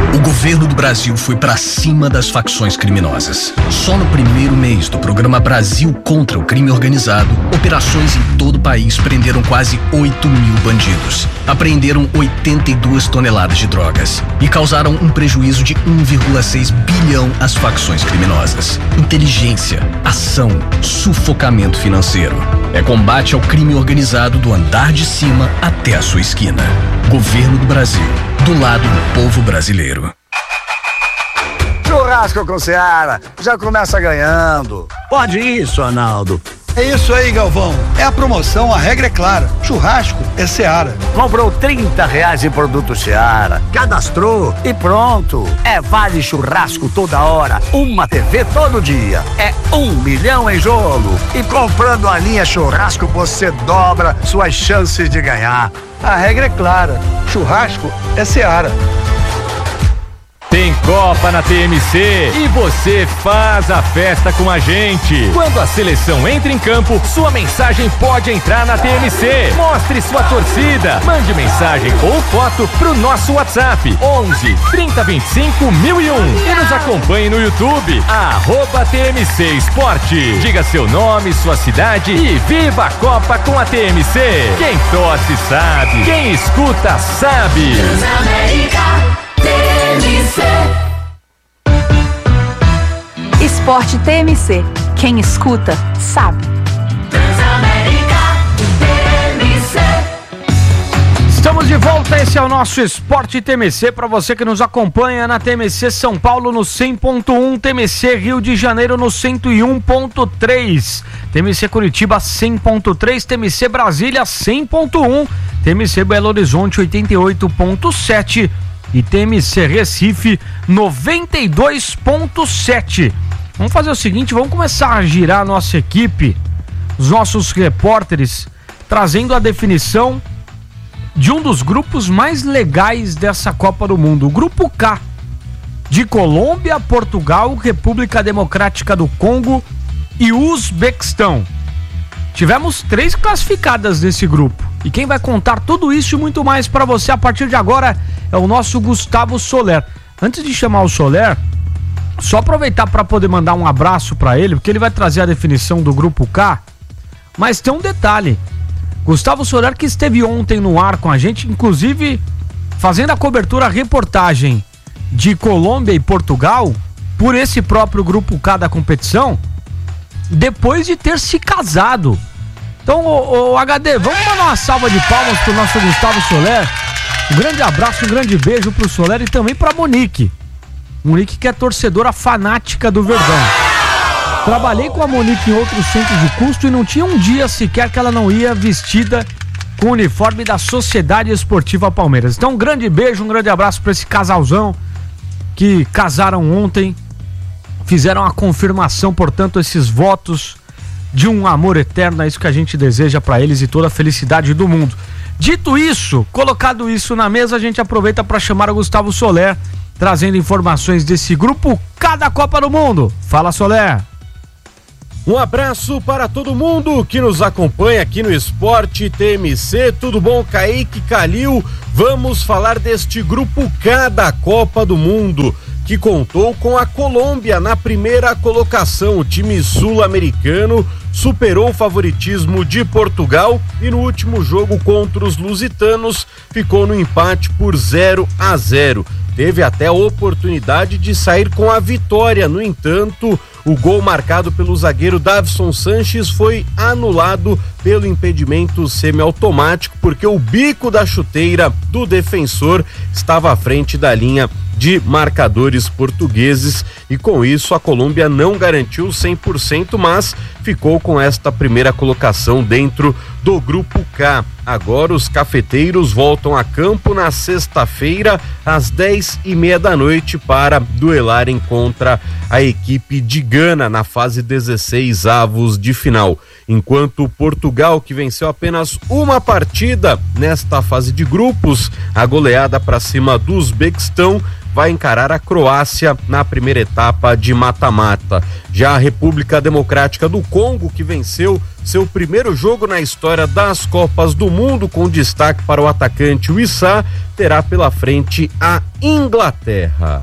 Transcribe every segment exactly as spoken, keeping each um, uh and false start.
O governo do Brasil foi pra cima das facções criminosas. Só no primeiro mês do programa Brasil contra o Crime Organizado, operações em todo o país prenderam quase oito mil bandidos, apreenderam oitenta e duas toneladas de drogas e causaram um prejuízo de um vírgula seis bilhão às facções criminosas. Inteligência, ação, sufocamento financeiro. É combate ao crime organizado do andar de cima até a sua esquina. Governo do Brasil, do lado do povo brasileiro. Churrasco com Seara, já começa ganhando. Pode isso, Arnaldo. É isso aí, Galvão. É a promoção, a regra é clara. Churrasco é Seara. Comprou trinta reais em produto Seara, cadastrou e pronto. É vale churrasco toda hora, uma T V todo dia. É um milhão em jogo. E comprando a linha churrasco, você dobra suas chances de ganhar. A regra é clara. Churrasco é Seara. Tem Copa na T M C e você faz a festa com a gente. Quando a seleção entra em campo, sua mensagem pode entrar na T M C. Mostre sua torcida. Mande mensagem ou foto pro nosso WhatsApp onze, trinta, vinte e cinco, mil e um e nos acompanhe no YouTube arroba T M C Esporte. Diga seu nome, sua cidade e viva a Copa com a T M C. Quem torce sabe, quem escuta sabe. T M C. Esporte T M C. Quem escuta, sabe. Transamérica T M C. Estamos de volta, esse é o nosso Esporte T M C. Para você que nos acompanha na T M C São Paulo no cem ponto um, T M C Rio de Janeiro no cento e um ponto três, T M C Curitiba cem ponto três, T M C Brasília cem ponto um, T M C Belo Horizonte oitenta e oito ponto sete e T M C Recife noventa e dois ponto sete. Vamos fazer o seguinte, vamos começar a girar a nossa equipe, os nossos repórteres, trazendo a definição de um dos grupos mais legais dessa Copa do Mundo, o Grupo K, de Colômbia, Portugal, República Democrática do Congo e Uzbequistão. Tivemos três classificadas nesse grupo. E quem vai contar tudo isso e muito mais para você a partir de agora é o nosso Gustavo Soler. Antes de chamar o Soler, só aproveitar para poder mandar um abraço para ele, porque ele vai trazer a definição do Grupo K. Mas tem um detalhe. Gustavo Soler, que esteve ontem no ar com a gente, inclusive fazendo a cobertura, a reportagem de Colômbia e Portugal, por esse próprio Grupo K da competição, depois de ter se casado. Então, o, o H D, vamos mandar uma salva de palmas pro nosso Gustavo Soler. Um grande abraço, um grande beijo pro Soler e também pra Monique. Monique que é torcedora fanática do Verdão. Trabalhei com a Monique em outros centros de custo e não tinha um dia sequer que ela não ia vestida com o uniforme da Sociedade Esportiva Palmeiras. Então, um grande beijo, um grande abraço pra esse casalzão que casaram ontem. Fizeram a confirmação, portanto, esses votos de um amor eterno, é isso que a gente deseja para eles e toda a felicidade do mundo. Dito isso, colocado isso na mesa, a gente aproveita para chamar o Gustavo Soler, trazendo informações desse Grupo K da Copa do Mundo. Fala, Soler! Um abraço para todo mundo que nos acompanha aqui no Esporte T M C. Tudo bom, Kaique, Calil? Vamos falar deste Grupo K da Copa do Mundo, que contou com a Colômbia na primeira colocação. O time sul-americano superou o favoritismo de Portugal e no último jogo contra os lusitanos ficou no empate por zero a zero. Teve até a oportunidade de sair com a vitória, no entanto, o gol marcado pelo zagueiro Davison Sanches foi anulado pelo impedimento semiautomático, porque o bico da chuteira do defensor estava à frente da linha de marcadores portugueses e com isso a Colômbia não garantiu cem por cento, mas ficou com esta primeira colocação dentro do Grupo K. Agora os cafeteiros voltam a campo na sexta-feira às dez e meia da noite para duelarem contra a equipe de Gana na fase dezesseis avos de final. Enquanto Portugal, que venceu apenas uma partida nesta fase de grupos, a goleada para cima do Uzbequistão, vai encarar a Croácia na primeira etapa de mata-mata. Já a República Democrática do Congo, que venceu seu primeiro jogo na história das Copas do Mundo, com destaque para o atacante Wissá, terá pela frente a Inglaterra.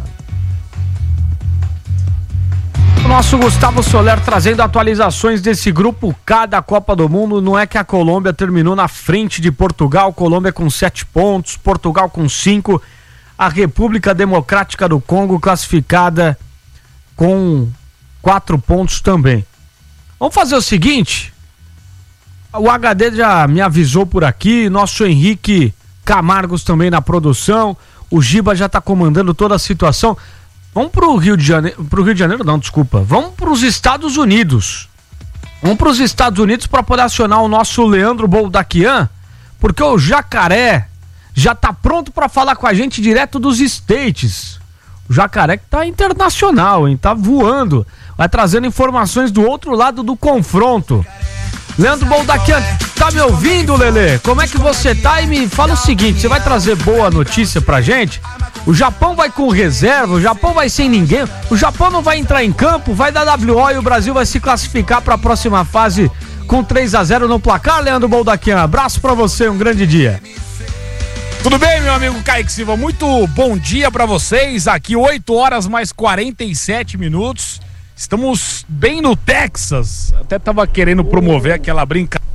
O nosso Gustavo Soler trazendo atualizações desse grupo K da Copa do Mundo. Não é que a Colômbia terminou na frente de Portugal, Colômbia com sete pontos, Portugal com cinco, a República Democrática do Congo classificada com quatro pontos também. Vamos fazer o seguinte, o H D já me avisou por aqui, nosso Henrique Camargos também na produção, o Giba já está comandando toda a situação. Vamos pro Rio de Janeiro, pro Rio de Janeiro não, desculpa, vamos pros Estados Unidos. Vamos pros Estados Unidos para poder acionar o nosso Leandro Boldaquian, porque o Jacaré já tá pronto para falar com a gente direto dos States. O Jacaré que tá internacional, hein, tá voando, vai trazendo informações do outro lado do confronto. Leandro Boldaquian, tá me ouvindo, Lelê? Como é que você tá? E me fala o seguinte, você vai trazer boa notícia pra gente? O Japão vai com reserva, o Japão vai sem ninguém, o Japão não vai entrar em campo, vai dar W O e o Brasil vai se classificar para a próxima fase com três a zero no placar, Leandro Boldaquian. Abraço para você, um grande dia. Tudo bem, meu amigo Kaique Silva? Muito bom dia para vocês. Aqui oito horas mais quarenta e sete minutos. Estamos bem no Texas. Até tava querendo promover aquela brincadeira.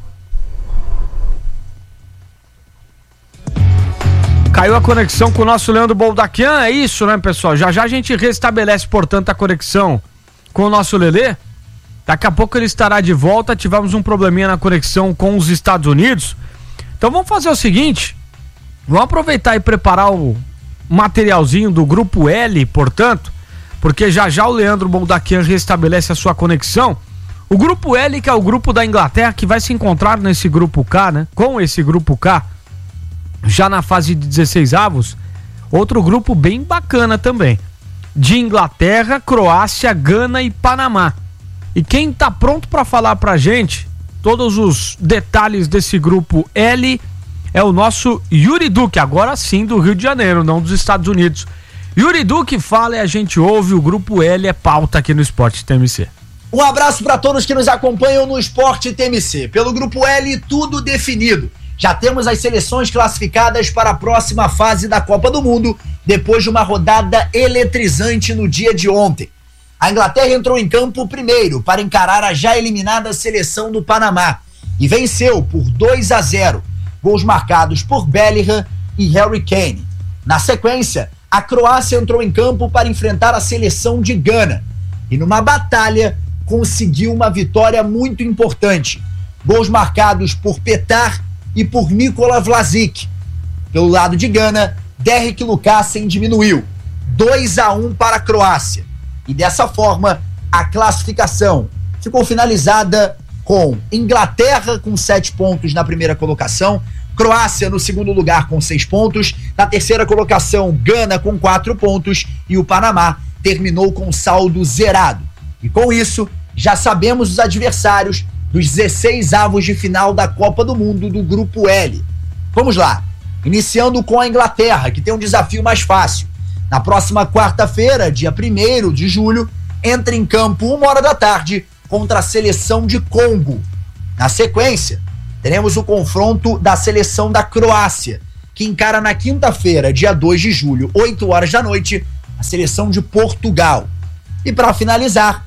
Caiu a conexão com o nosso Leandro Boldaquian, é isso, né, pessoal? Já já a gente restabelece, portanto, a conexão com o nosso Lelê. Daqui a pouco ele estará de volta. Tivemos um probleminha na conexão com os Estados Unidos. Então vamos fazer o seguinte, vamos aproveitar e preparar o materialzinho do Grupo L, portanto, porque já já o Leandro Boldaquian restabelece a sua conexão. O Grupo L, que é o grupo da Inglaterra, que vai se encontrar nesse Grupo K, né? Com esse Grupo K, já na fase de dezesseis avos, outro grupo bem bacana também, de Inglaterra, Croácia, Gana e Panamá. E quem tá pronto para falar pra gente todos os detalhes desse grupo L é o nosso Yuri Duque, agora sim do Rio de Janeiro, não dos Estados Unidos. Yuri Duque fala e a gente ouve. O grupo L é pauta aqui no Esporte T M C. Um abraço para todos que nos acompanham no Esporte T M C. Pelo grupo L, tudo definido. Já temos as seleções classificadas para a próxima fase da Copa do Mundo, depois de uma rodada eletrizante no dia de ontem. A Inglaterra entrou em campo primeiro para encarar a já eliminada seleção do Panamá e venceu por dois a zero, gols marcados por Bellingham e Harry Kane. Na sequência, a Croácia entrou em campo para enfrentar a seleção de Gana e numa batalha conseguiu uma vitória muito importante. Gols marcados por Petar e por Nikola Vlasic. Pelo lado de Gana, Derrick Lucassen diminuiu. dois a um para a Croácia. E dessa forma, a classificação ficou finalizada com Inglaterra com sete pontos na primeira colocação, Croácia no segundo lugar com seis pontos, na terceira colocação, Gana com quatro pontos e o Panamá terminou com saldo zerado. E com isso, já sabemos os adversários dos dezesseis avos de final da Copa do Mundo do Grupo L. Vamos lá, iniciando com a Inglaterra, que tem um desafio mais fácil. Na próxima quarta-feira, dia primeiro de julho, entra em campo uma hora da tarde contra a seleção de Congo. Na sequência, teremos o confronto da seleção da Croácia, que encara na quinta-feira, dia dois de julho, oito horas da noite, a seleção de Portugal. E para finalizar,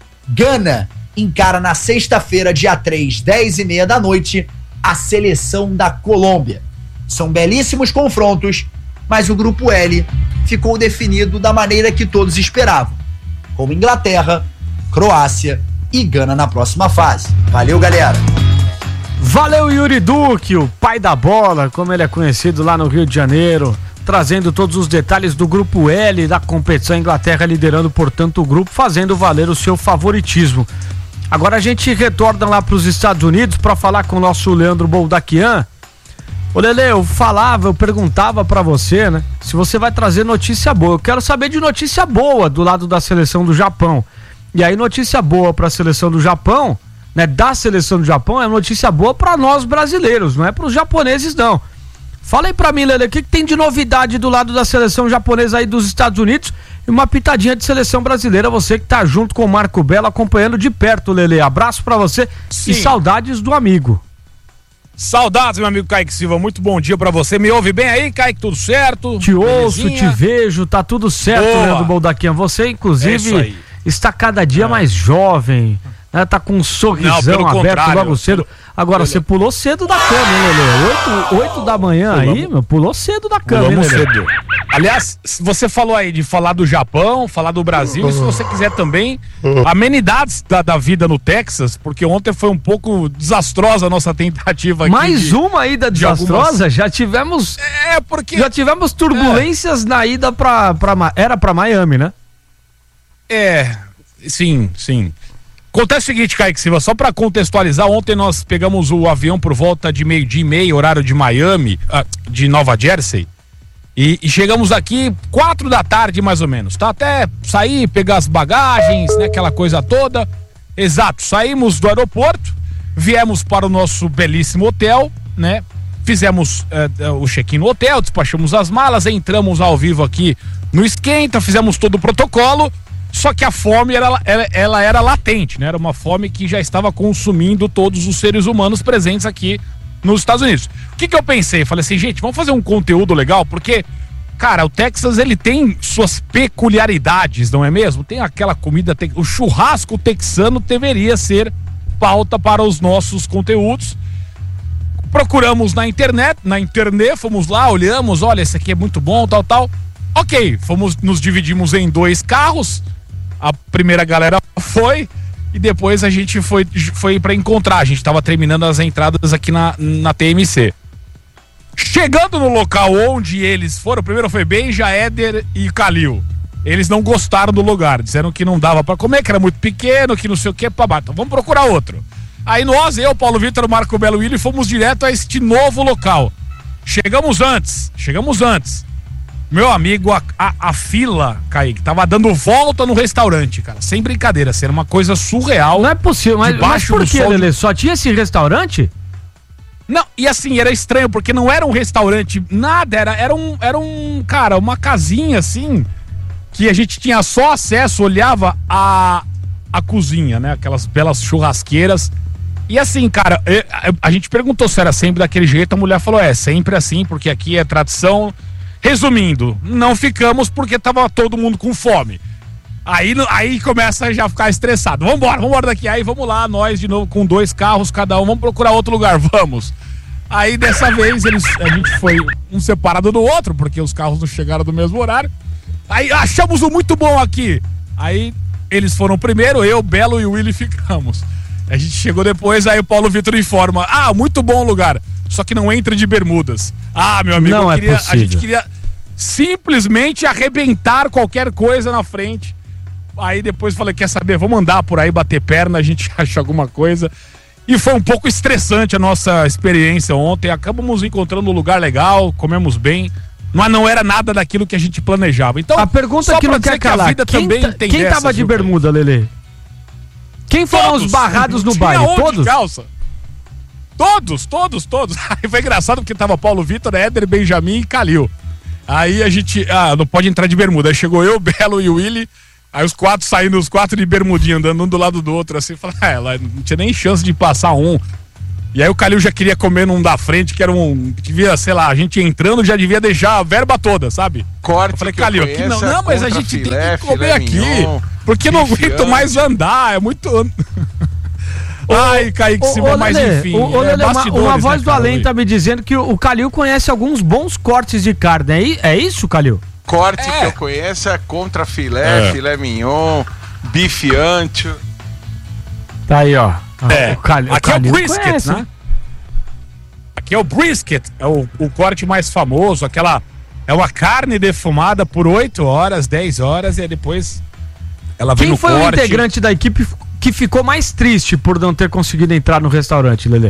Gana encara na sexta-feira, dia três, dez e meia da noite, a seleção da Colômbia. São belíssimos confrontos, mas o Grupo L ficou definido da maneira que todos esperavam, com Inglaterra, Croácia e Gana na próxima fase. Valeu, galera! Valeu, Yuri Duque, o pai da bola, como ele é conhecido lá no Rio de Janeiro, trazendo todos os detalhes do Grupo L da competição. Inglaterra liderando, portanto, o grupo, fazendo valer o seu favoritismo. Agora a gente retorna lá para os Estados Unidos para falar com o nosso Leandro Boldaquian. Ô Lelê, eu falava, eu perguntava para você, né, se você vai trazer notícia boa. Eu quero saber de notícia boa do lado da seleção do Japão. E aí notícia boa para a seleção do Japão, né, da seleção do Japão, é notícia boa para nós brasileiros, não é para os japoneses não. Fala aí pra mim, Lele, o que, que tem de novidade do lado da seleção japonesa aí dos Estados Unidos e uma pitadinha de seleção brasileira, você que tá junto com o Marco Belo acompanhando de perto, Lele. Abraço pra você. Sim. E saudades do amigo. Saudades, meu amigo Kaique Silva, muito bom dia pra você. Me ouve bem aí, Kaique, tudo certo? Te ouço, Belezinha? Te vejo, tá tudo certo, Leandro Boldaquinha. Você, inclusive, é está cada dia é. mais jovem, né? Tá com um sorrisão Não, aberto logo cedo. Agora, Olha. você pulou cedo da cama, hein, Lelê? Oito, oito da manhã Pulamos. aí, meu, pulou cedo da cama, hein, Lelê? Cedo. Aliás, você falou aí de falar do Japão, falar do Brasil, e se você quiser também, amenidades da, da vida no Texas, porque ontem foi um pouco desastrosa a nossa tentativa aqui. Mais de, uma ida desastrosa? Algumas... Já tivemos... É, porque... Já tivemos turbulências é. na ida pra, pra... Era pra Miami, né? É, sim, sim. Acontece o seguinte, Kaique Silva, só pra contextualizar, ontem nós pegamos o avião por volta de meio-dia e meia, horário de Miami, de Nova Jersey, e, e chegamos aqui quatro da tarde mais ou menos, tá? Até sair, pegar as bagagens, né, aquela coisa toda. Exato, saímos do aeroporto, viemos para o nosso belíssimo hotel, né? Fizemos é, o check-in no hotel, despachamos as malas, entramos ao vivo aqui no Esquenta, fizemos todo o protocolo. Só que a fome era, ela, ela era latente, né? Era uma fome que já estava consumindo todos os seres humanos presentes aqui nos Estados Unidos. O que que eu pensei? Falei assim, gente, vamos fazer um conteúdo legal, porque, cara, o Texas, ele tem suas peculiaridades, não é mesmo? Tem aquela comida, te... o churrasco texano deveria ser pauta para os nossos conteúdos. Procuramos na internet, na internet, fomos lá, olhamos, olha, esse aqui é muito bom, tal, tal. Ok, fomos, nos dividimos em dois carros. A primeira galera foi e depois a gente foi, foi para encontrar. A gente tava terminando as entradas aqui na, na T M C. Chegando no local onde eles foram, primeiro foi Benja, Éder e Calil. Eles não gostaram do lugar, disseram que não dava para comer, que era muito pequeno, que não sei o que, babá. Então vamos procurar outro. Aí nós, eu, Paulo Vitor, Marco Belo Willi, fomos direto a este novo local. Chegamos antes, chegamos antes. Meu amigo, a, a, a fila, Kaique, tava dando volta no restaurante, cara. Sem brincadeira, assim, era uma coisa surreal. Não é possível, mas, mas por que, Lelê? Só tinha esse restaurante? Não, e assim, era estranho, porque não era um restaurante, nada, era, era, um, era um, cara, uma casinha, assim, que a gente tinha só acesso, olhava a, a cozinha, né? Aquelas belas churrasqueiras. E assim, cara, a, a gente perguntou se era sempre daquele jeito, a mulher falou, é, sempre assim, porque aqui é tradição... Resumindo, não ficamos porque tava todo mundo com fome. Aí, aí começa a já ficar estressado. Vambora, vambora daqui. Aí vamos lá, nós de novo com dois carros cada um, vamos procurar outro lugar, vamos. Aí dessa vez eles, a gente foi um separado do outro, porque os carros não chegaram do mesmo horário. Aí achamos um muito bom aqui. Aí eles foram primeiro, eu, Belo e o Willi ficamos. A gente chegou depois, aí o Paulo Vitor informa, ah, muito bom lugar. Só que não entra de bermudas. Ah, meu amigo, não eu queria, é possível. A gente queria simplesmente arrebentar qualquer coisa na frente. Aí depois falei, quer saber, vamos andar por aí, bater perna, a gente acha alguma coisa. E foi um pouco estressante a nossa experiência ontem. Acabamos encontrando um lugar legal, comemos bem, mas não era nada daquilo que a gente planejava. Então, a pergunta que não quer calar, que quem, também tem quem tava de bermuda, Lelê? Quem foram todos, os barrados no baile? Todos? Calça. Todos, todos, todos. Aí foi engraçado porque tava Paulo Vitor, Éder, Benjamin e Calil. Aí a gente, ah, não pode entrar de bermuda. Aí chegou eu, Belo e o Willi. Aí os quatro saindo, os quatro de bermudinha, andando um do lado do outro, assim. Falei, ah, ela não tinha nem chance de passar um. E aí o Calil já queria comer num da frente, que era um, devia, sei lá, a gente entrando já devia deixar a verba toda, sabe? Corte. Eu falei, Calil, aqui não, não, mas a gente filé, tem que comer aqui. Mignon, porque não aguento mais andar, é muito... Ai, Kaique, se vai mais enfim. O, o, é, uma, uma voz né, do além tá me dizendo que o, o Calil conhece alguns bons cortes de carne. É, é isso, Calil? Corte é. que eu conheço é contra filé, é. filé mignon, bife ancho. Tá aí, ó. É. O Calil, aqui o Calil é o brisket, conhece, né? Aqui é o brisket, é o, o corte mais famoso, aquela... É uma carne defumada por oito horas, dez horas, e depois ela vem no corte. Quem foi o integrante da equipe que ficou mais triste por não ter conseguido entrar no restaurante, Lelê?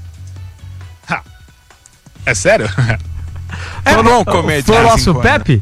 Ha. É sério? É bom comer de Foi o nosso Pepe?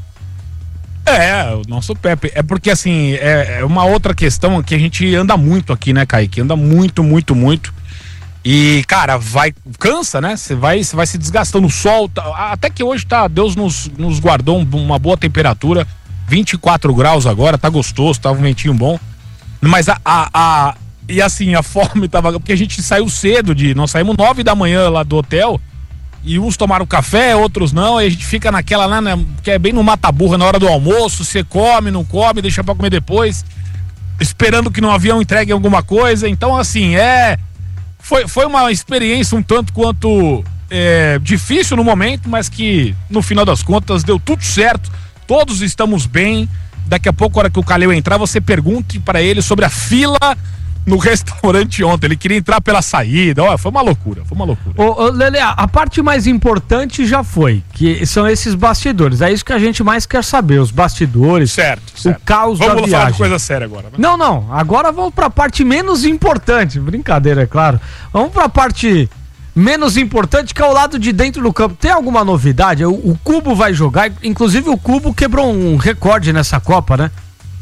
É, o nosso Pepe. É porque, assim, é, é uma outra questão que a gente anda muito aqui, né, Kaique? Anda muito, muito, muito. E, cara, vai, cansa, né? Você vai, você vai se desgastando, o sol, tá, até que hoje tá, Deus nos, nos guardou uma boa temperatura, vinte e quatro graus agora, tá gostoso, tá um ventinho bom. Mas a, a, a e assim, a fome tava, porque a gente saiu cedo, de, nós saímos nove da manhã lá do hotel, e uns tomaram café, outros não, e a gente fica naquela lá, né, que é bem no mata-burra na hora do almoço, você come, não come, deixa pra comer depois, esperando que no avião entregue alguma coisa. Então, assim, é... Foi, foi uma experiência um tanto quanto é, difícil no momento, mas que no final das contas deu tudo certo, todos estamos bem. Daqui a pouco, na hora que o Calil entrar, você pergunte para ele sobre a fila no restaurante ontem. Ele queria entrar pela saída. Olha, foi uma loucura, foi uma loucura. Ô, ô, Lele, a parte mais importante já foi, que são esses bastidores. É isso que a gente mais quer saber, os bastidores. Certo, certo. O caos vamos da viagem. Vamos falar de coisa séria agora. Né? Não, não. Agora vamos pra parte menos importante. Brincadeira, é claro. Vamos pra parte menos importante, que é o lado de dentro do campo. Tem alguma novidade? O, o Cubo vai jogar, inclusive o Cubo quebrou um recorde nessa Copa, né?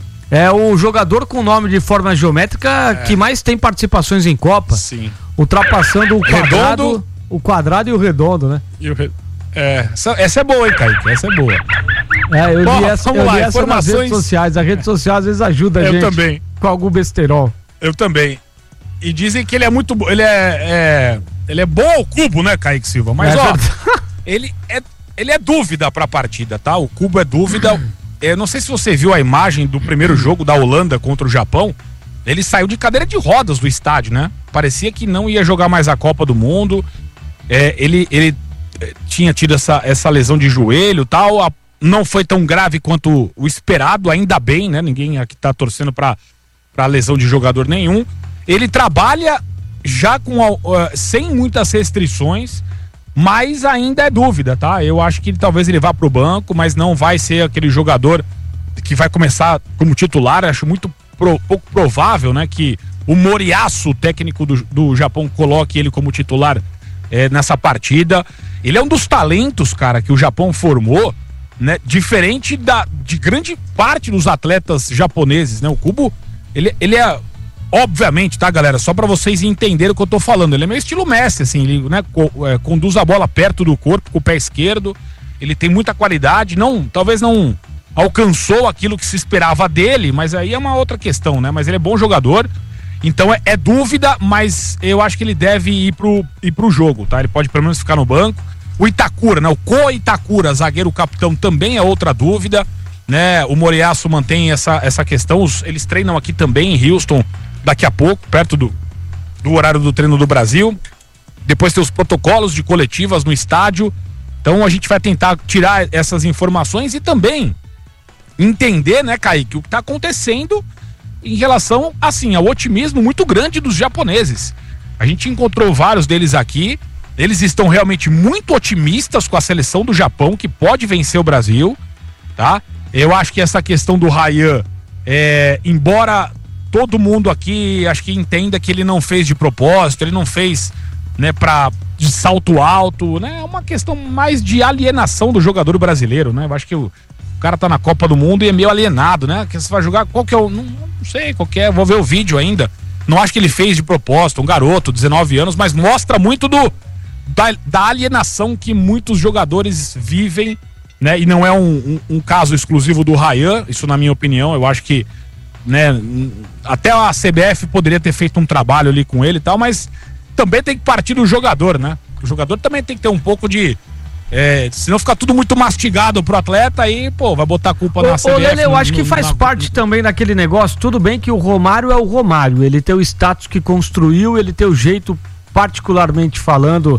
É o jogador com nome de forma geométrica é. que mais tem participações em Copa. Sim. Ultrapassando o quadrado, redondo. o quadrado e o redondo, né? E o re... é, essa, essa é boa, hein, Kaique? Essa é boa. É, eu Bom, li essa, vamos eu lá, li essa informações... nas redes sociais. A rede social às vezes ajuda a eu gente também. com algum besterol. Eu também. E dizem que ele é muito bom. Ele é, é. Ele é bom ao Cubo, né, Kaique Silva? Mas, é ó, ele é, ele é dúvida pra partida, tá? O Cubo é dúvida. Eu não sei se você viu a imagem do primeiro jogo da Holanda contra o Japão. Ele saiu de cadeira de rodas do estádio, né? Parecia que não ia jogar mais a Copa do Mundo. É, ele, ele tinha tido essa, essa lesão de joelho e tal. A, não foi tão grave quanto o esperado, ainda bem, né? Ninguém aqui tá torcendo pra, pra lesão de jogador nenhum. Ele trabalha já com uh, sem muitas restrições, mas ainda é dúvida, tá? Eu acho que ele, talvez ele vá pro banco, mas não vai ser aquele jogador que vai começar como titular. Acho muito pro, pouco provável, né, que o Moriyasu, o técnico do, do Japão, coloque ele como titular é, nessa partida. Ele é um dos talentos, cara, que o Japão formou, né? Diferente da, de grande parte dos atletas japoneses, né? O Kubo, ele, ele é... Obviamente, tá, galera? Só pra vocês entenderem o que eu tô falando. Ele é meio estilo Messi, assim, ele, né, co é, conduz a bola perto do corpo com o pé esquerdo. Ele tem muita qualidade, não, talvez não alcançou aquilo que se esperava dele, mas aí é uma outra questão, né? Mas ele é bom jogador. Então é, é dúvida, mas eu acho que ele deve ir pro, ir pro jogo, tá? Ele pode pelo menos ficar no banco. O Itakura, né? O Ko-Itakura, zagueiro capitão, também é outra dúvida, né? O Moriyasu mantém essa, essa questão. Os, eles treinam aqui também em Houston daqui a pouco, perto do, do horário do treino do Brasil. Depois tem os protocolos de coletivas no estádio. Então a gente vai tentar tirar essas informações e também entender, né, Kaique, o que está acontecendo em relação, assim, ao otimismo muito grande dos japoneses. A gente encontrou vários deles aqui. Eles estão realmente muito otimistas com a seleção do Japão, que pode vencer o Brasil, tá? Eu acho que essa questão do Ryan, é, embora todo mundo aqui acho que entenda que ele não fez de propósito, ele não fez, né, pra, de salto alto, né? É uma questão mais de alienação do jogador brasileiro, né? Eu acho que o, o cara tá na Copa do Mundo e é meio alienado, né? Que você vai jogar, qual que é o... Não, não sei qual que é, vou ver o vídeo ainda. Não acho que ele fez de propósito, um garoto, dezenove anos, mas mostra muito do da, da alienação que muitos jogadores vivem, né? E não é um, um, um caso exclusivo do Ryan, isso na minha opinião. Eu acho que, né, até a C B F poderia ter feito um trabalho ali com ele e tal, mas também tem que partir do jogador, né? O jogador também tem que ter um pouco de... É, senão fica tudo muito mastigado pro atleta, aí, pô, vai botar a culpa na ô, C B F. Ô, Lele, eu no, acho que no, faz na... parte também daquele negócio. Tudo bem que o Romário é o Romário, ele tem o status que construiu, ele tem o jeito, particularmente falando,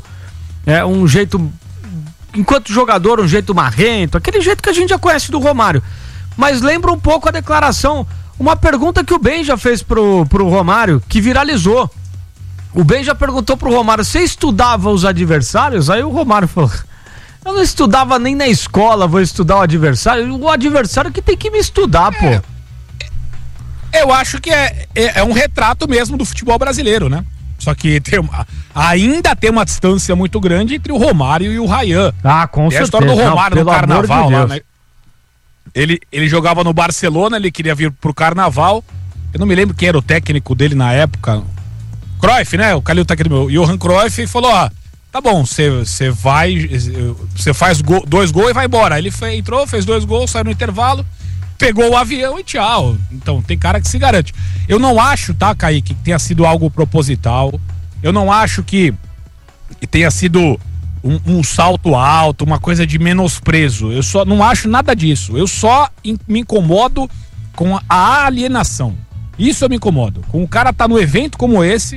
é um jeito, enquanto jogador, um jeito marrento, aquele jeito que a gente já conhece do Romário. Mas lembra um pouco a declaração, uma pergunta que o Ben já fez pro, pro Romário, que viralizou. O Ben já perguntou pro Romário, você estudava os adversários? Aí o Romário falou, eu não estudava nem na escola, vou estudar o adversário. O adversário que tem que me estudar, é, pô. Eu acho que é, é, é um retrato mesmo do futebol brasileiro, né? Só que tem uma, ainda tem uma distância muito grande entre o Romário e o Ryan. Ah, com tem certeza. A história do Romário não, no Carnaval de lá, né? Ele, ele jogava no Barcelona, ele queria vir pro Carnaval. Eu não me lembro quem era o técnico dele na época. Cruyff, né? O Calil tá aqui do meu. Johan Cruyff falou, ó, tá bom, você vai, você faz go, dois gols e vai embora. Ele foi, entrou, fez dois gols, saiu no intervalo, pegou o avião e tchau. Então, tem cara que se garante. Eu não acho, tá, Kaique, que tenha sido algo proposital. Eu não acho que, que tenha sido um, um salto alto, uma coisa de menosprezo. Eu só não acho nada disso. Eu só in, me incomodo com a alienação. Isso eu me incomodo. Com o cara tá no evento como esse,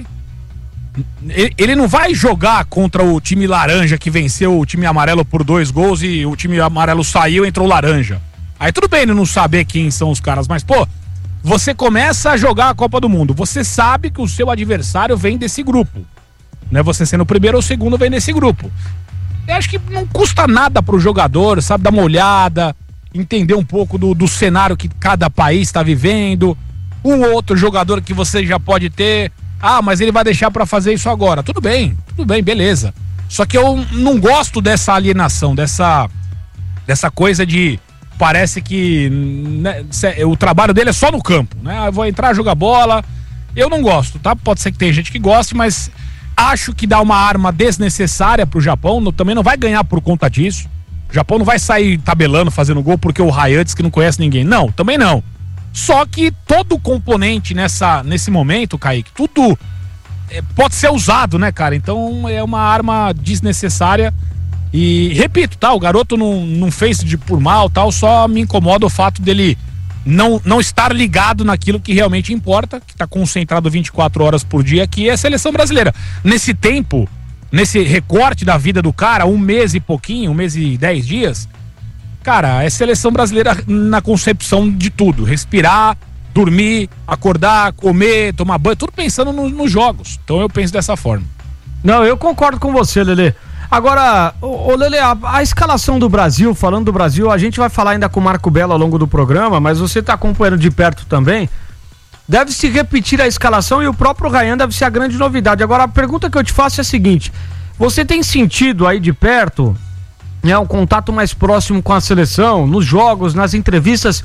ele, ele não vai jogar contra o time laranja que venceu o time amarelo por dois gols e o time amarelo saiu e entrou laranja. Aí tudo bem ele não saber quem são os caras, mas pô, você começa a jogar a Copa do Mundo, você sabe que o seu adversário vem desse grupo, né? Você sendo o primeiro ou o segundo vem desse grupo. Eu acho que não custa nada pro jogador, sabe, dar uma olhada, entender um pouco do, do cenário que cada país está vivendo, um outro jogador que você já pode ter, ah, mas ele vai deixar pra fazer isso agora. Tudo bem, tudo bem, beleza. Só que eu não gosto dessa alienação, dessa, dessa coisa de, parece que, né, o trabalho dele é só no campo, né? Eu vou entrar, jogar bola. Eu não gosto, tá? Pode ser que tenha gente que goste, mas acho que dá uma arma desnecessária pro Japão. No, também não vai ganhar por conta disso. O Japão não vai sair tabelando, fazendo gol porque o Ryan diz que não conhece ninguém. Não, também não. Só que todo componente nessa, nesse momento, Kaique, tudo é, pode ser usado, né, cara? Então é uma arma desnecessária. E repito, tá? O garoto não, não fez de por mal, tal. Só me incomoda o fato dele não, não estar ligado naquilo que realmente importa, que tá concentrado vinte e quatro horas por dia, que é a seleção brasileira. Nesse tempo, nesse recorte da vida do cara, um mês e pouquinho, um mês e dez dias, cara, é seleção brasileira na concepção de tudo. Respirar, dormir, acordar, comer, tomar banho, tudo pensando no, nos jogos. Então eu penso dessa forma. Não, eu concordo com você, Lelê. Agora, ô, ô Lelê, a, a escalação do Brasil, falando do Brasil, a gente vai falar ainda com o Marco Belo ao longo do programa, mas você tá acompanhando de perto também. Deve se repetir a escalação e o próprio Ryan deve ser a grande novidade. Agora, a pergunta que eu te faço é a seguinte: você tem sentido aí de perto, né, um contato mais próximo com a seleção, nos jogos, nas entrevistas?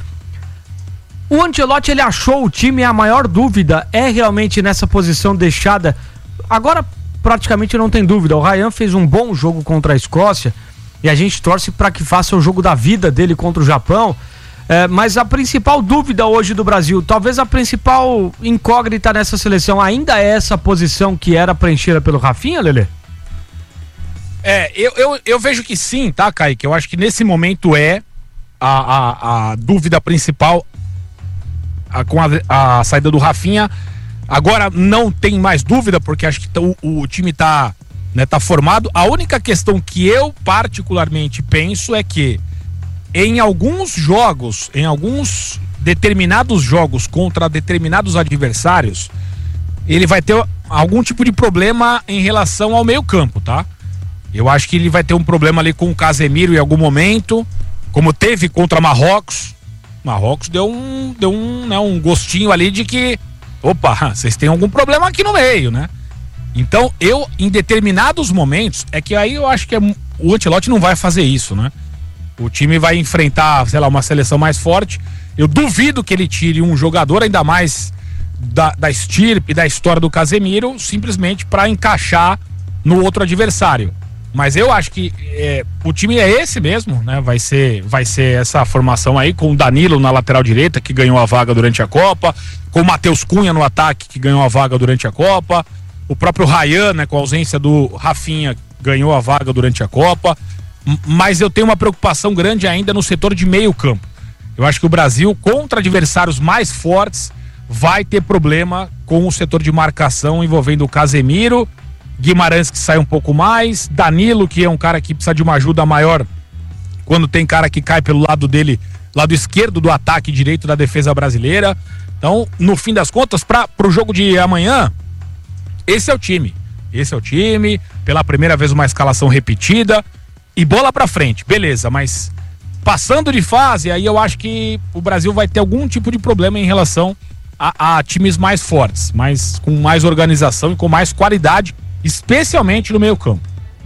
O Ancelotti, ele achou o time, a maior dúvida é realmente nessa posição deixada. Agora praticamente não tem dúvida, o Ryan fez um bom jogo contra a Escócia e a gente torce para que faça o jogo da vida dele contra o Japão, é, mas a principal dúvida hoje do Brasil, talvez a principal incógnita nessa seleção ainda é essa posição que era preenchida pelo Rafinha, Lelê? É, eu, eu, eu vejo que sim, tá, Kaique? Eu acho que nesse momento é a, a, a dúvida principal a, com a, a saída do Rafinha. Agora não tem mais dúvida, porque acho que o, o time tá, né, tá formado. A única questão que eu particularmente penso é que em alguns jogos, em alguns determinados jogos contra determinados adversários, ele vai ter algum tipo de problema em relação ao meio-campo, tá? Eu acho que ele vai ter um problema ali com o Casemiro em algum momento, como teve contra Marrocos. Marrocos deu um, deu um, né, um gostinho ali de que, opa, vocês têm algum problema aqui no meio, né? Então, eu, em determinados momentos, é que aí eu acho que é, o Ancelotti não vai fazer isso, né? O time vai enfrentar, sei lá, uma seleção mais forte. Eu duvido que ele tire um jogador, ainda mais da, da estirpe, da história do Casemiro, simplesmente para encaixar no outro adversário. Mas eu acho que é, o time é esse mesmo, né? Vai ser, vai ser essa formação aí, com o Danilo na lateral direita, que ganhou a vaga durante a Copa, com o Matheus Cunha no ataque, que ganhou a vaga durante a Copa, o próprio Ryan, né, com a ausência do Rafinha, ganhou a vaga durante a Copa. Mas eu tenho uma preocupação grande ainda no setor de meio campo. Eu acho que o Brasil, contra adversários mais fortes, vai ter problema com o setor de marcação envolvendo o Casemiro, Guimarães, que sai um pouco mais, Danilo, que é um cara que precisa de uma ajuda maior quando tem cara que cai pelo lado dele, lado esquerdo do ataque, direito da defesa brasileira. Então, no fim das contas, para o jogo de amanhã, esse é o time. Esse é o time, pela primeira vez uma escalação repetida e bola pra frente, beleza, mas passando de fase, aí eu acho que o Brasil vai ter algum tipo de problema em relação a, a times mais fortes, mas com mais organização e com mais qualidade, especialmente no meio campo.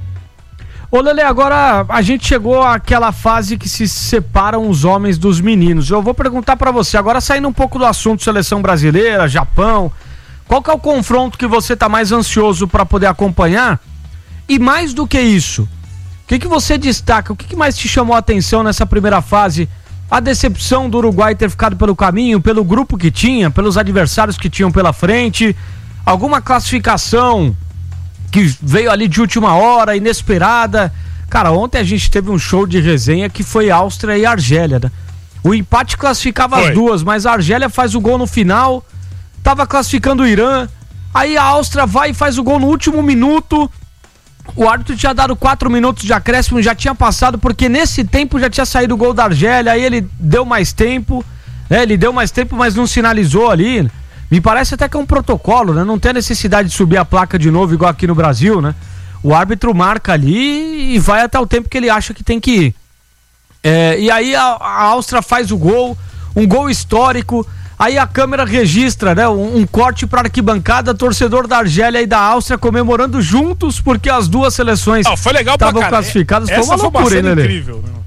Ô Lelê, agora a gente chegou àquela fase que se separam os homens dos meninos. Eu vou perguntar pra você, agora saindo um pouco do assunto seleção brasileira, Japão, Qual que é o confronto que você tá mais ansioso para poder acompanhar? E mais do que isso, o que, que você destaca? O que, que mais te chamou a atenção nessa primeira fase? A decepção do Uruguai ter ficado pelo caminho, pelo grupo que tinha, pelos adversários que tinham pela frente? Alguma classificação que veio ali de última hora, inesperada? Cara, ontem a gente teve um show de resenha que foi Áustria e Argélia, né? O empate classificava foi. as duas, mas a Argélia faz o gol no final, tava classificando o Irã, aí a Áustria vai e faz o gol no último minuto. O árbitro tinha dado quatro minutos de acréscimo, já tinha passado, porque nesse tempo já tinha saído o gol da Argélia, aí ele deu mais tempo, né? Ele deu mais tempo, mas não sinalizou ali. Me parece até que é um protocolo, né? Não tem a necessidade de subir a placa de novo, igual aqui no Brasil, né? O árbitro marca ali e vai até o tempo que ele acha que tem que ir. É, e aí a, a Áustria faz o gol, um gol histórico. Aí a câmera registra, né, um, um corte para arquibancada, torcedor da Argélia e da Áustria comemorando juntos, porque as duas seleções estavam ah, classificadas. Foi uma loucura, foi uma cena né, incrível, né?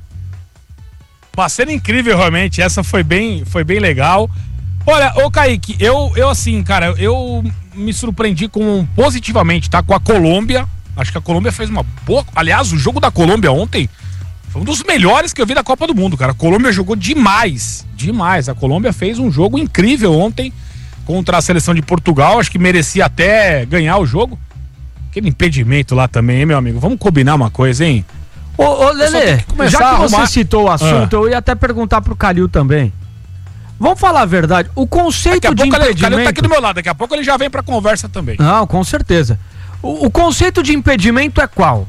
Uma cena incrível, realmente. Essa foi bem, foi bem legal. Olha, ô Kaique, eu, eu assim, cara, eu me surpreendi com, positivamente, tá? Com a Colômbia. Acho que a Colômbia fez uma boa... Aliás, o jogo da Colômbia ontem foi um dos melhores que eu vi da Copa do Mundo, cara. A Colômbia jogou demais, demais. A Colômbia fez um jogo incrível ontem contra a seleção de Portugal. Acho que merecia até ganhar o jogo. Aquele impedimento lá também, hein, meu amigo? Vamos combinar uma coisa, hein? Ô, ô Lelê, que já que você citou o assunto, ah. eu ia até perguntar pro Calil também. Vamos falar a verdade, o conceito de impedimento... O Calil tá aqui do meu lado, daqui a pouco ele já vem pra conversa também. Não, com certeza. O, o conceito de impedimento é qual?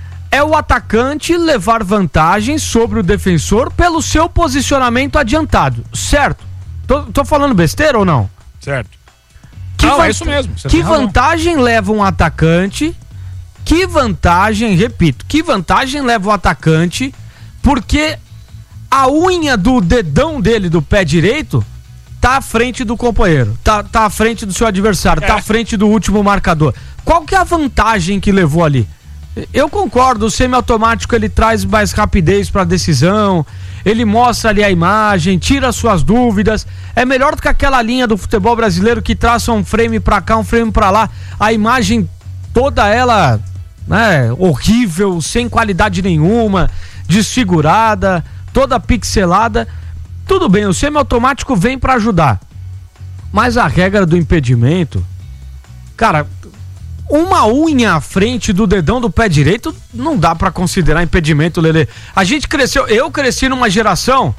É o atacante levar vantagem sobre o defensor pelo seu posicionamento adiantado, certo? Tô, tô falando besteira ou não? Certo. Que não, van... é isso mesmo. Que vantagem leva um atacante... Que vantagem, repito, que vantagem leva o atacante porque a unha do dedão dele, do pé direito, tá à frente do companheiro, tá, tá à frente do seu adversário, é. tá à frente do último marcador. Qual que é a vantagem que levou ali? Eu concordo, o semiautomático ele traz mais rapidez para a decisão, ele mostra ali a imagem, tira suas dúvidas, é melhor do que aquela linha do futebol brasileiro que traça um frame para cá, um frame para lá, a imagem toda ela... né, horrível, sem qualidade nenhuma, desfigurada, toda pixelada. Tudo bem, o semiautomático vem pra ajudar. Mas a regra do impedimento, cara, uma unha à frente do dedão do pé direito não dá pra considerar impedimento, Lelê. A gente cresceu, eu cresci numa geração,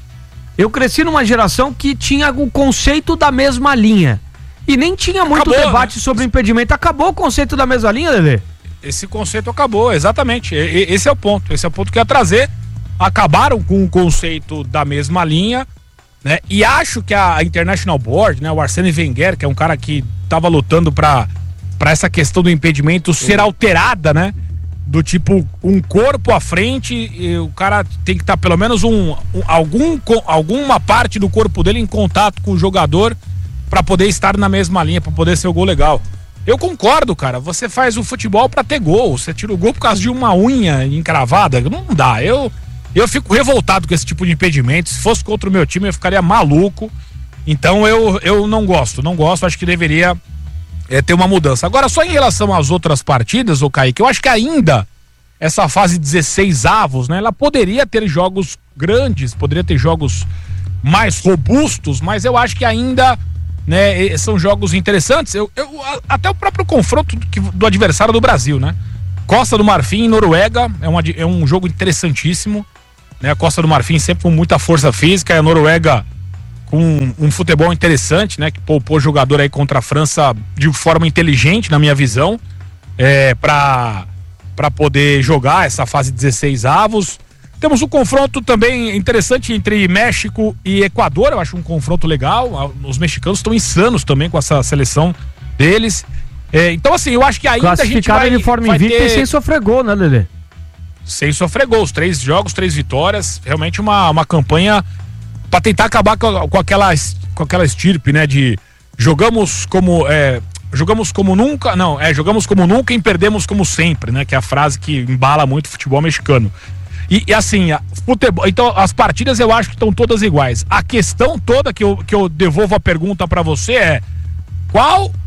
eu cresci numa geração que tinha o conceito da mesma linha. E nem tinha muito Acabou, debate né? sobre impedimento. Acabou o conceito da mesma linha, Lelê? Esse conceito acabou, exatamente. Esse é o ponto. Esse é o ponto que eu ia trazer. Acabaram com o conceito da mesma linha, né? E acho que a International Board, né? O Arsene Wenger, que é um cara que estava lutando para para essa questão do impedimento ser alterada, né? Do tipo, um corpo à frente, e o cara tem que estar tá pelo menos um, um algum, alguma parte do corpo dele em contato com o jogador para poder estar na mesma linha, para poder ser o gol legal. Eu concordo, cara. Você faz o futebol pra ter gol. Você tira o gol por causa de uma unha encravada. Não dá. Eu, eu fico revoltado com esse tipo de impedimento. Se fosse contra o meu time, eu ficaria maluco. Então eu, eu não gosto. Não gosto. Acho que deveria é, ter uma mudança. Agora, só em relação às outras partidas, ô Kaique, eu acho que ainda essa fase dezesseis avos, né? Ela poderia ter jogos grandes, poderia ter jogos mais robustos, mas eu acho que ainda... né, são jogos interessantes. Eu, eu, até o próprio confronto do, do adversário do Brasil, né? Costa do Marfim e Noruega é, uma, é um jogo interessantíssimo, né? A Costa do Marfim sempre com muita força física, e a Noruega com um, um futebol interessante, né? Que poupou jogador aí contra a França de forma inteligente, na minha visão, é, para para poder jogar essa fase dezesseis avos. Temos um confronto também interessante entre México e Equador, eu acho um confronto legal. Os mexicanos estão insanos também com essa seleção deles. É, então, assim, eu acho que ainda a gente vai... de forma invicta ter... e sem sofrer gol, né, Lelê? Sem sofrer gol, os três jogos, três vitórias, realmente uma, uma campanha para tentar acabar com, com, aquela, com aquela estirpe, né, de jogamos como... É, jogamos como nunca, não, é, jogamos como nunca e perdemos como sempre, né, que é a frase que embala muito o futebol mexicano. E, e assim, a, futebol, então as partidas eu acho que estão todas iguais. A questão toda que eu, que eu devolvo a pergunta pra você é: qual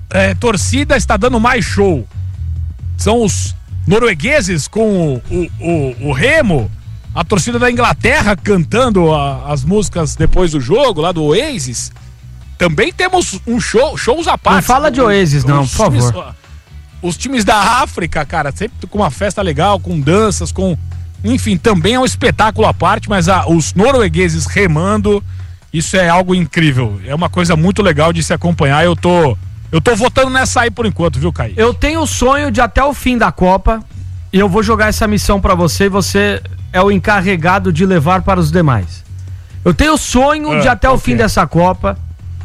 é, torcida está dando mais show? São os noruegueses com o, o, o, o Remo, a torcida da Inglaterra cantando a, as músicas depois do jogo, lá do Oasis. Também temos um show, shows à parte. Não fala de Oasis, não, por times, favor. Os times da África, cara, sempre com uma festa legal, com danças, com... Enfim, também é um espetáculo à parte, mas a, os noruegueses remando, isso é algo incrível. É uma coisa muito legal de se acompanhar. Eu tô, eu tô votando nessa aí por enquanto, viu, Caí? Eu tenho o sonho de até o fim da Copa, e eu vou jogar essa missão pra você, e você é o encarregado de levar para os demais. Eu tenho o sonho Ah, de até o ok. fim dessa Copa,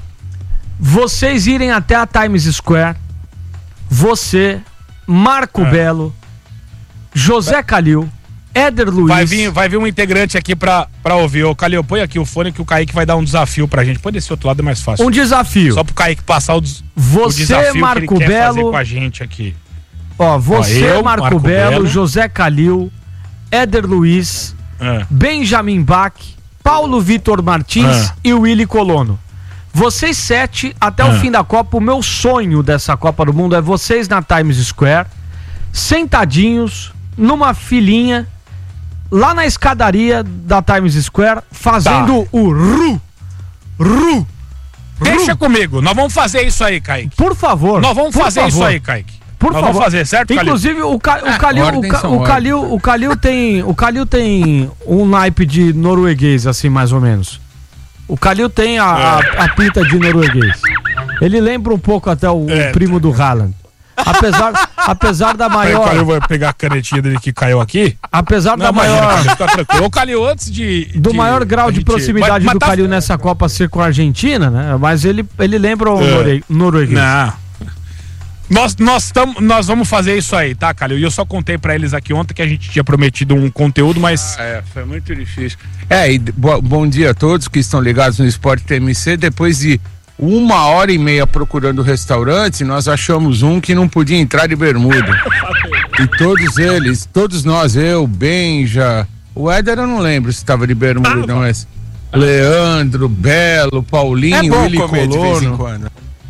vocês irem até a Times Square, você, Marco Ah. Belo, José Calil, Éder Luiz. Vai vir, vai vir um integrante aqui pra, pra ouvir. Ô, Calil, põe aqui o fone que o Kaique vai dar um desafio pra gente. Põe desse outro lado, é mais fácil. Um desafio. Só pro Kaique passar o, des- Você, o desafio Marco que ele quer Belo. fazer com a gente aqui. Ó, você, Ó, eu, Marco, Marco Belo, Belo. José Calil, Éder Luiz, É. Benjamin Bach, Paulo Vitor Martins Ah. e Willy Colono. Vocês sete, até Ah. o fim da Copa, o meu sonho dessa Copa do Mundo é vocês na Times Square, sentadinhos, numa filinha, lá na escadaria da Times Square, fazendo o ru, ru, Deixa comigo, nós vamos fazer isso aí, Kaique. Por favor. Nós vamos por fazer favor. isso aí, Kaique. Por nós favor. vamos fazer, certo, Calil? Inclusive, o, Ca, o Calil, o, ordens Ca, são o, Calil, o Calil tem, o Calil tem um naipe de norueguês, assim, mais ou menos. O Calil tem a, a, a pinta de norueguês. Ele lembra um pouco até o, É. o primo do Haaland. Apesar, apesar da Aí o maior... Calil vai pegar a canetinha dele que caiu aqui. Apesar da imagina, maior... Calil, fica tranquilo. Ô, Calil, antes de... Do de- maior grau a de gente- proximidade mas- mas do tá- Calil nessa Copa ser com a Argentina, né? Mas ele, ele lembra o É. norue- norueguês. Não. Nós, nós, tamo, nós vamos fazer isso aí, tá, Calil? E eu só contei pra eles aqui ontem que a gente tinha prometido um conteúdo, mas... Ah, é, foi muito difícil. É, e bo- bom dia a todos que estão ligados no Esporte T M C. Depois de uma hora e meia procurando restaurante, nós achamos um que não podia entrar de bermuda. E todos eles, todos nós, eu, Benja, o Éder eu não lembro se estava de bermuda, não, mas Leandro, Belo, Paulinho, É bom Willy comer de vez em Colono. quando.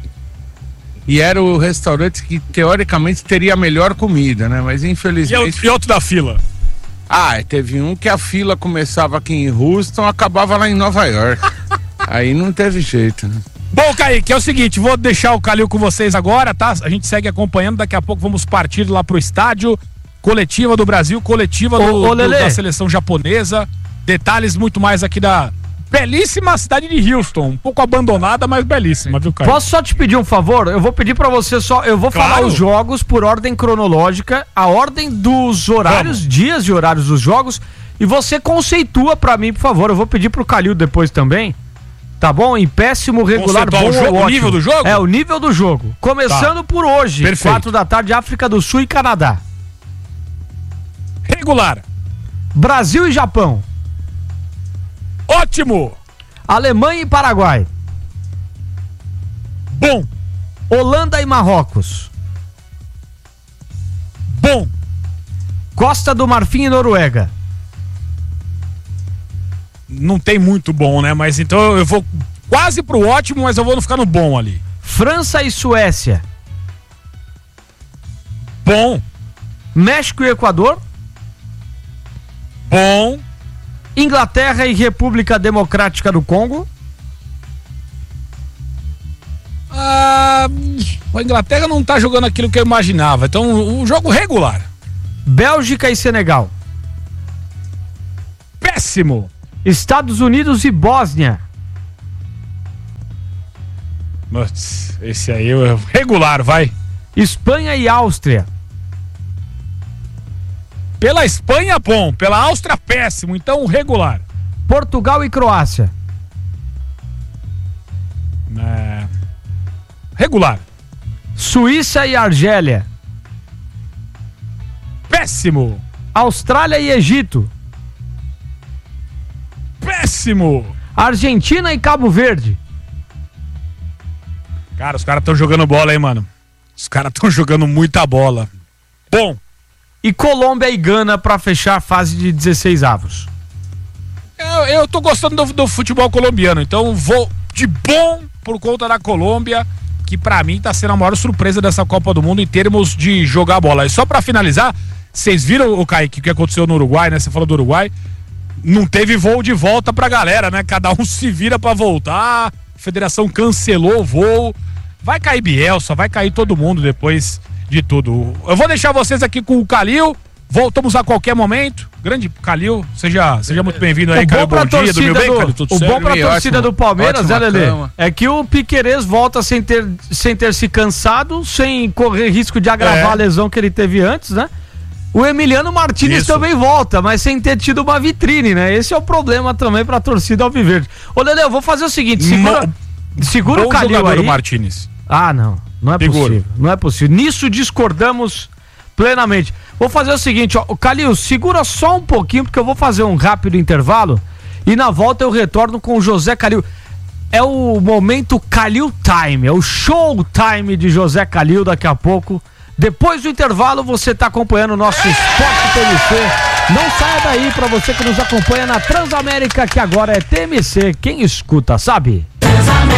E era o restaurante que teoricamente teria a melhor comida, né? Mas E, infelizmente. o- e outro da fila? Ah, teve um que a fila começava aqui em Houston, acabava lá em Nova York. Aí não teve jeito, né? Bom, Kaique, é o seguinte, vou deixar o Calil com vocês agora, tá? A gente segue acompanhando, daqui a pouco vamos partir lá pro estádio, coletiva do Brasil, coletiva do, Ô, ô, do- Lelê. da seleção japonesa, detalhes muito mais aqui da belíssima cidade de Houston, um pouco abandonada, mas belíssima, viu, Kaique? Posso só te pedir um favor? Eu vou pedir pra você só. Eu vou Claro. falar os jogos por ordem cronológica, a ordem dos horários, dias e horários dos jogos, e você conceitua pra mim, por favor. Eu vou pedir pro Calil depois também. Tá bom? Em péssimo, regular, Conceituar bom o ou jogo, o ótimo. nível do jogo? É, o nível do jogo. Começando Tá. por hoje, Perfeito. quatro da tarde, África do Sul e Canadá. Regular. Brasil e Japão. Ótimo. Alemanha e Paraguai. Bom. Holanda e Marrocos. Bom. Costa do Marfim e Noruega. Não tem muito bom, né? Mas então eu vou quase pro ótimo, mas eu vou ficar no bom ali. França e Suécia. Bom. México e Equador. Bom. Inglaterra e República Democrática do Congo. Ah, a Inglaterra não tá jogando aquilo que eu imaginava. Então, um jogo regular. Bélgica e Senegal. Péssimo. Estados Unidos e Bósnia. Putz, esse aí é regular, vai. Espanha e Áustria. Pela Espanha, bom. Pela Áustria, péssimo. Então, regular. Portugal e Croácia. É... Regular. Suíça e Argélia. Péssimo. Austrália e Egito. Péssimo. Argentina e Cabo Verde. Cara, os caras estão jogando bola, hein, mano? Os caras estão jogando muita bola. Bom. E Colômbia e Gana pra fechar a fase de dezesseis avos. Eu, eu tô gostando do, do futebol colombiano, então vou de bom por conta da Colômbia, que que pra mim tá sendo a maior surpresa dessa Copa do Mundo em termos de jogar bola. E só pra finalizar, vocês viram, o Kaique, o que aconteceu no Uruguai, né? Você falou do Uruguai. Não teve voo de volta pra galera, né? Cada um se vira pra voltar. A federação cancelou o voo. Vai cair Bielsa, vai cair todo mundo depois de tudo. Eu vou deixar vocês aqui com o Calil. Voltamos a qualquer momento. Grande Calil, seja, seja muito bem-vindo aí, Calil. Bom dia, dormiu bem, Calil? Tudo O certo? bom pra torcida do Palmeiras, né, Lelê? cama. É que o Piquerez volta sem ter, sem ter se cansado, sem correr risco de agravar É. a lesão que ele teve antes, né? O Emiliano Martínez Isso. também volta, mas sem ter tido uma vitrine, né? Esse é o problema também pra torcida alviverde. Ô, Lelê, eu vou fazer o seguinte, segura, segura o Bom Calil jogador, aí. o Martínez. Ah, não. Não é Segura. possível. Não é possível. Nisso discordamos plenamente. Vou fazer o seguinte, ó. Calil, segura só um pouquinho, porque eu vou fazer um rápido intervalo e na volta eu retorno com o José Calil. É o momento Calil Time, é o show time de José Calil daqui a pouco. Depois do intervalo, você está acompanhando o nosso Esporte T M C. Não saia daí, para você que nos acompanha na Transamérica, que agora é T M C. Quem escuta, sabe?